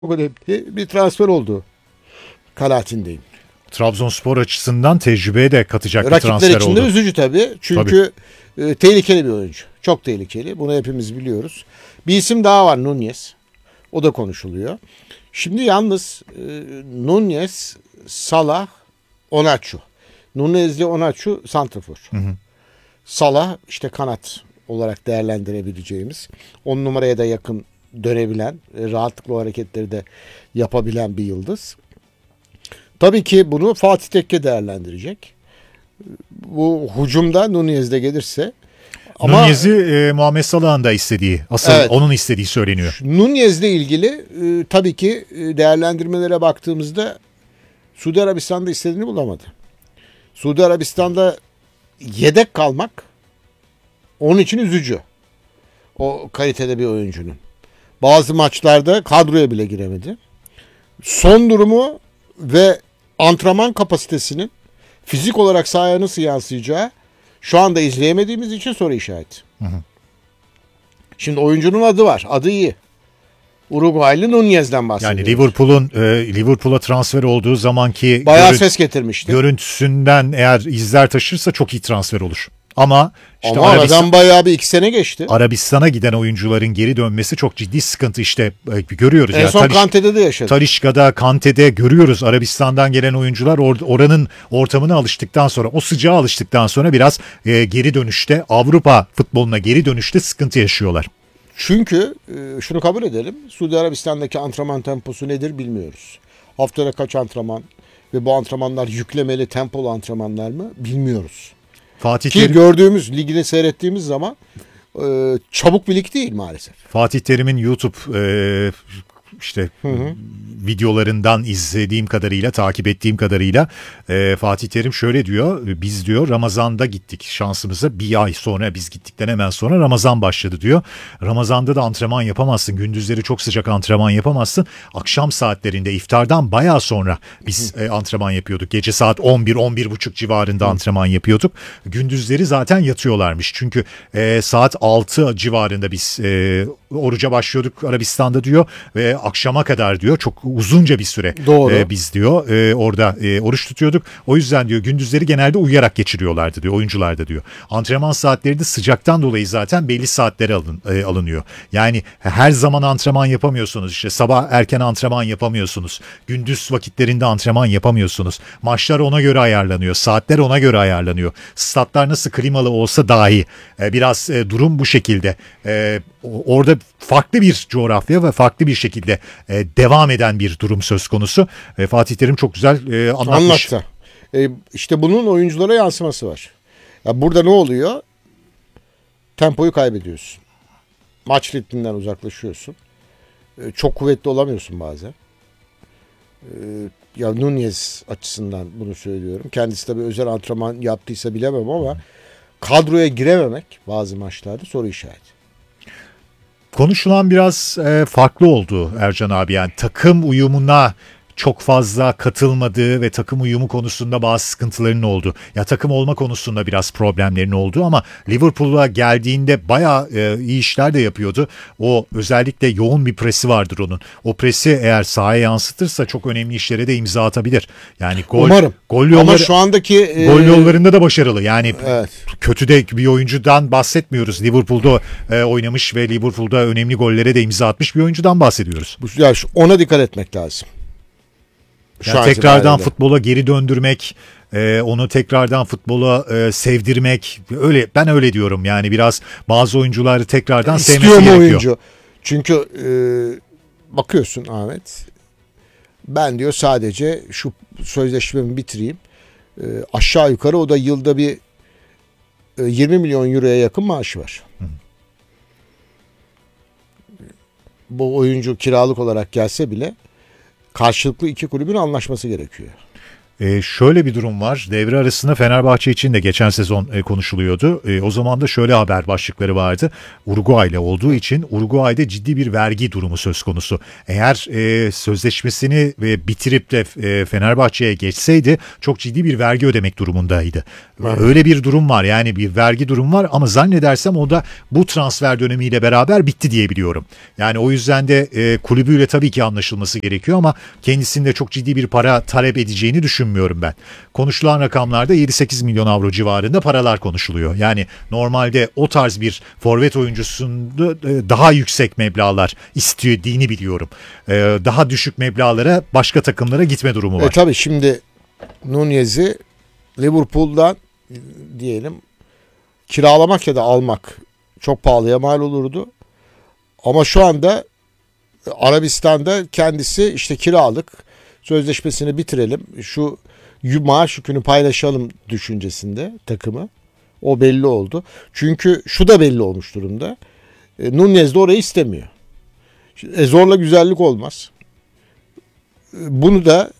çok önemli bir transfer oldu kanaatindeyim. Trabzonspor açısından tecrübeye de katacak bir Rakipler transfer için de oldu. üzücü tabii. Çünkü tehlikeli bir oyuncu. Çok tehlikeli. Bunu hepimiz biliyoruz. Bir isim daha var, Nunez. O da konuşuluyor. Şimdi yalnız Nunez, Salah, Onaçu. Nunez ile Onaçu santrafor. Salah işte kanat olarak değerlendirebileceğimiz, 10 numaraya da yakın dönebilen, rahatlıkla o hareketleri de yapabilen bir yıldız. Tabii ki bunu Fatih Tekke değerlendirecek. Bu hücumda Nunez de gelirse. Ama Nunez'i Muhammed Salah'ın da istediği, asıl evet, onun istediği söyleniyor. Nunez'le ilgili tabii ki değerlendirmelere baktığımızda Suudi Arabistan'da istediğini bulamadı. Suudi Arabistan'da yedek kalmak onun için üzücü. O kalitede bir oyuncunun. Bazı maçlarda kadroya bile giremedi. Son durumu ve antrenman kapasitesinin fizik olarak sahaya nasıl yansıyacağı şu anda izleyemediğimiz için soru işareti. Şimdi oyuncunun adı var. Adı iyi. Uruguaylı Nunez'den bahsediyoruz. Yani Liverpool'a transfer olduğu zamanki bayağı ses getirmişti. Görüntüsünden eğer izler taşırsa çok iyi transfer olur. Ama işte aradan bayağı bir 2 sene geçti. Arabistan'a giden oyuncuların geri dönmesi çok ciddi sıkıntı, işte görüyoruz. En son Kante'de de yaşadık. Talisca'da, Kante'de görüyoruz. Arabistan'dan gelen oyuncular oranın ortamına alıştıktan sonra, o sıcağa alıştıktan sonra biraz geri dönüşte, Avrupa futboluna geri dönüşte sıkıntı yaşıyorlar. Çünkü şunu kabul edelim. Suudi Arabistan'daki antrenman temposu nedir bilmiyoruz. Haftada kaç antrenman ve bu antrenmanlar yüklemeli tempolu antrenmanlar mı bilmiyoruz. Ki gördüğümüz, ligini seyrettiğimiz zaman çabuk bir lig değil maalesef. Fatih Terim'in YouTube videolarından izlediğim kadarıyla, takip ettiğim kadarıyla Fatih Terim şöyle diyor: biz diyor Ramazan'da gittik şansımıza, bir ay sonra, biz gittikten hemen sonra Ramazan başladı diyor. Ramazan'da da antrenman yapamazsın, gündüzleri çok sıcak antrenman yapamazsın, akşam saatlerinde iftardan bayağı sonra biz antrenman yapıyorduk, gece saat 11-11.30 civarında antrenman yapıyorduk, gündüzleri zaten yatıyorlarmış çünkü saat 6 civarında biz oruca başlıyorduk Arabistan'da diyor ve akşama kadar diyor çok uzunca bir süre biz diyor orada oruç tutuyorduk. O yüzden diyor gündüzleri genelde uyuyarak geçiriyorlardı diyor oyuncular da diyor. Antrenman saatleri de sıcaktan dolayı zaten belli saatlere alınıyor. Yani her zaman antrenman yapamıyorsunuz. İşte sabah erken antrenman yapamıyorsunuz. Gündüz vakitlerinde antrenman yapamıyorsunuz. Maçlar ona göre ayarlanıyor. Saatler ona göre ayarlanıyor. Statlar nasıl klimalı olsa dahi biraz durum bu şekilde. Orada farklı bir coğrafya ve farklı bir şekilde devam eden bir durum söz konusu. Fatih Terim çok güzel anlatmış. Anlattı. İşte bunun oyunculara yansıması var. Ya burada ne oluyor? Tempoyu kaybediyorsun. Maç ritminden uzaklaşıyorsun. Çok kuvvetli olamıyorsun bazen. Ya Nunez açısından bunu söylüyorum. Kendisi tabii özel antrenman yaptıysa bilemem ama kadroya girememek bazı maçlarda soru işareti. Konuşulan biraz farklı oldu Ercan abi, yani takım uyumuna çok fazla katılmadığı ve takım uyumu konusunda bazı sıkıntıların oldu. Ya takım olma konusunda biraz problemlerin oldu ama Liverpool'a geldiğinde bayağı iyi işler de yapıyordu. O özellikle yoğun bir presi vardır onun. O presi eğer sahaya yansıtırsa çok önemli işlere de imza atabilir. Yani umarım. Gol yolları, ama şu andaki gol yollarında da başarılı. Yani evet, kötü de bir oyuncudan bahsetmiyoruz. Liverpool'da oynamış ve Liverpool'da önemli gollere de imza atmış bir oyuncudan bahsediyoruz. Ya ona dikkat etmek lazım. Yani tekrardan futbola geri döndürmek, onu tekrardan futbola sevdirmek, ben öyle diyorum. Yani biraz bazı oyuncuları tekrardan sevmesi gerekiyor. Oyuncu? Çünkü bakıyorsun Ahmet, ben diyor sadece şu sözleşmemi bitireyim. Aşağı yukarı o da yılda bir 20 milyon euroya yakın maaşı var. Bu oyuncu kiralık olarak gelse bile karşılıklı iki kulübün anlaşması gerekiyor. Şöyle bir durum var. Devre arasında Fenerbahçe için de geçen sezon konuşuluyordu. O zaman da şöyle haber başlıkları vardı. Uruguay'la olduğu için Uruguay'da ciddi bir vergi durumu söz konusu. Eğer sözleşmesini bitirip de Fenerbahçe'ye geçseydi çok ciddi bir vergi ödemek durumundaydı. Evet. Öyle bir durum var. Yani bir vergi durum var ama zannedersem o da bu transfer dönemiyle beraber bitti diye biliyorum. Yani o yüzden de kulübüyle tabii ki anlaşılması gerekiyor ama kendisinde çok ciddi bir para talep edeceğini düşünmüyorum ben. Konuşulan rakamlarda 7-8 milyon avro civarında paralar konuşuluyor. Yani normalde o tarz bir forvet oyuncusunda daha yüksek meblağlar istediğini biliyorum. Daha düşük meblağlara başka takımlara gitme durumu var. Tabii şimdi Nunez'i Liverpool'dan diyelim kiralamak ya da almak çok pahalıya mal olurdu. Ama şu anda Arabistan'da kendisi işte kiralık, sözleşmesini bitirelim, şu maaş yükünü paylaşalım düşüncesinde takımı. O belli oldu. Çünkü şu da belli olmuş durumda. Nunez de orayı istemiyor. Zorla güzellik olmaz. Bunu da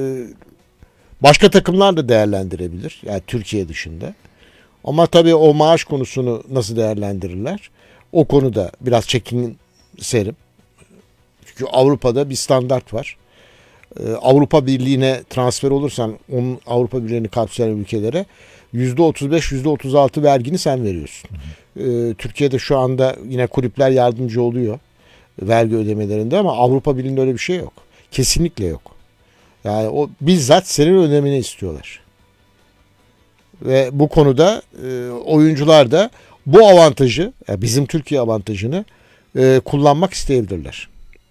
başka takımlar da değerlendirebilir. Yani Türkiye dışında. Ama tabii o maaş konusunu nasıl değerlendirirler? O konuda biraz çekinserim. Çünkü Avrupa'da bir standart var. Avrupa Birliği'ne transfer olursan onun Avrupa Birliği'ni kapsayan ülkelere %35, %36 vergini sen veriyorsun. Türkiye'de şu anda yine kulüpler yardımcı oluyor vergi ödemelerinde ama Avrupa Birliği'nde öyle bir şey yok. Kesinlikle yok. Yani o bizzat senin ödemeni istiyorlar. Ve bu konuda oyuncular da bu avantajı, yani bizim Türkiye avantajını kullanmak isteyebilirler.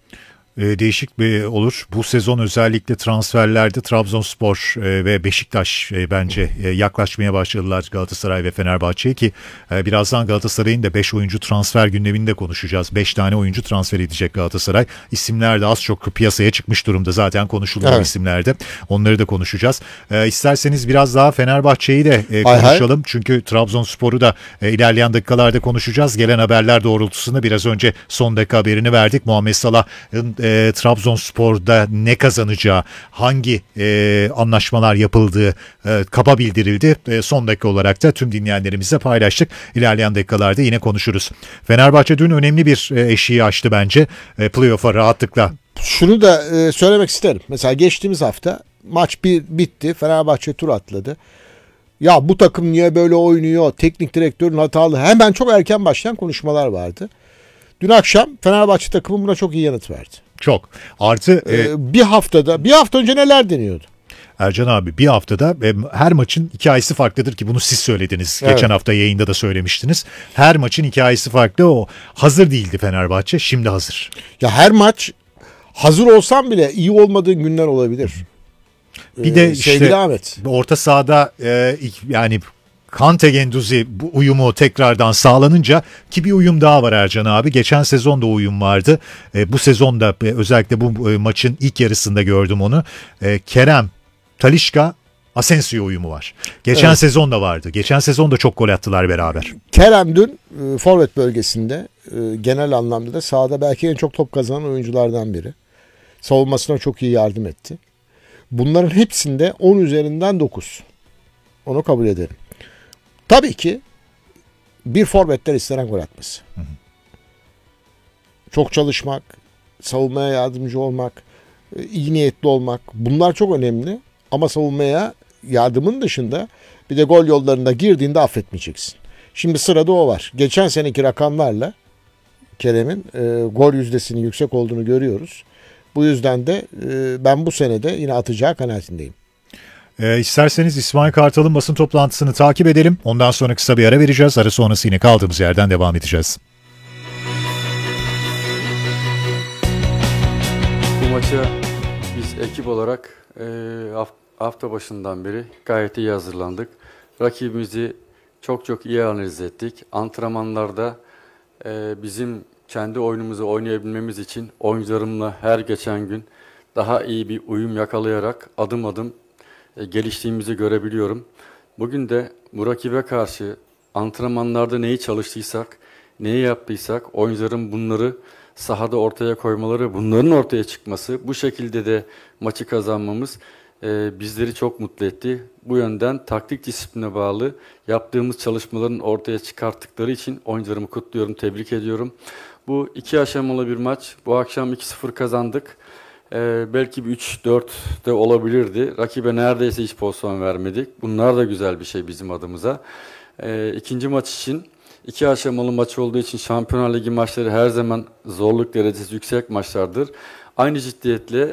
Değişik bir olur. Bu sezon özellikle transferlerde Trabzonspor ve Beşiktaş bence yaklaşmaya başladılar Galatasaray ve Fenerbahçe'ye ki birazdan Galatasaray'ın da 5 oyuncu transfer gündeminde konuşacağız. 5 tane oyuncu transfer edecek Galatasaray. İsimler de az çok piyasaya çıkmış durumda. Zaten konuşuluyor evet. İsimlerde. Onları da konuşacağız. İsterseniz biraz daha Fenerbahçe'yi de konuşalım. Çünkü Trabzonspor'u da ilerleyen dakikalarda konuşacağız. Gelen haberler doğrultusunda biraz önce son dakika haberini verdik. Muhammed Salah'ın Trabzonspor'da ne kazanacağı, hangi anlaşmalar yapıldığı kaba bildirildi. Son dakika olarak da tüm dinleyenlerimize paylaştık. İlerleyen dakikalarda yine konuşuruz. Fenerbahçe dün önemli bir eşiği aştı bence. Playoff'a rahatlıkla. Şunu da söylemek isterim. Mesela geçtiğimiz hafta maç bitti. Fenerbahçe tur atladı. Ya bu takım niye böyle oynuyor? Teknik direktörün hatalı. Hemen çok erken başlayan konuşmalar vardı. Dün akşam Fenerbahçe takımı buna çok iyi yanıt verdi. Çok. Artı bir hafta önce neler deniyordu? Ercan abi bir haftada her maçın hikayesi farklıdır ki bunu siz söylediniz. Evet. Geçen hafta yayında da söylemiştiniz. Her maçın hikayesi farklı. O hazır değildi Fenerbahçe. Şimdi hazır. Ya her maç hazır olsam bile iyi olmadığın günler olabilir. Bir de işte Ahmet. Orta sahada yani Kante Genduzi bu uyumu tekrardan sağlanınca ki bir uyum daha var Ercan abi. Geçen sezon da uyum vardı. Bu sezonda özellikle bu maçın ilk yarısında gördüm onu. Kerem, Talisca, Asensio uyumu var. Geçen sezon da vardı. Geçen sezon da çok gol attılar beraber. Kerem dün forvet bölgesinde genel anlamda da sahada belki en çok top kazanan oyunculardan biri. Savunmasına çok iyi yardım etti. Bunların hepsinde 10 üzerinden 9. Onu kabul ederim. Tabii ki bir forvetten istenen gol atması. Hı hı. Çok çalışmak, savunmaya yardımcı olmak, iyi niyetli olmak bunlar çok önemli. Ama savunmaya yardımın dışında bir de gol yollarında girdiğinde affetmeyeceksin. Şimdi sırada o var. Geçen seneki rakamlarla Kerem'in gol yüzdesinin yüksek olduğunu görüyoruz. Bu yüzden de ben bu senede yine atacağı kanaatindeyim. İsterseniz İsmail Kartal'ın basın toplantısını takip edelim. Ondan sonra kısa bir ara vereceğiz. Ara sonrası yine kaldığımız yerden devam edeceğiz. Bu maça biz ekip olarak hafta başından beri gayet iyi hazırlandık. Rakibimizi çok iyi analiz ettik. Antrenmanlarda bizim kendi oyunumuzu oynayabilmemiz için oyuncularımla her geçen gün daha iyi bir uyum yakalayarak adım adım geliştiğimizi görebiliyorum. Bugün de bu rakibe karşı antrenmanlarda neyi çalıştıysak, neyi yaptıysak oyuncuların bunları sahada ortaya koymaları, bunların ortaya çıkması, bu şekilde de maçı kazanmamız bizleri çok mutlu etti. Bu yönden taktik disipline bağlı yaptığımız çalışmaların ortaya çıkarttıkları için oyuncularımı kutluyorum, tebrik ediyorum. Bu 2 aşamalı bir maç. Bu akşam 2-0 kazandık. Belki bir 3-4 de olabilirdi. Rakibe neredeyse hiç pozisyon vermedik. Bunlar da güzel bir şey bizim adımıza. İkinci maç için 2 aşamalı maç olduğu için Şampiyonlar Ligi maçları her zaman zorluk derecesi yüksek maçlardır. Aynı ciddiyetle